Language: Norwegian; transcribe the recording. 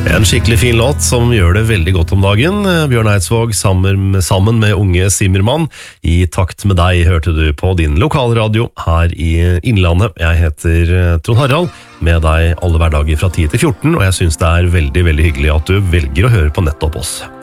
En skikkelig fin låt som gjør det veldig godt om dagen. Bjørn Eidsvåg sammen med Unge Zimmermann. I takt med deg hørte du på din lokalradio her i Innlandet. Jeg heter Trond Harald, med deg alle hverdager fra 10 til 14, og jeg synes det er veldig, veldig hyggelig at du velger å høre på nettopp oss.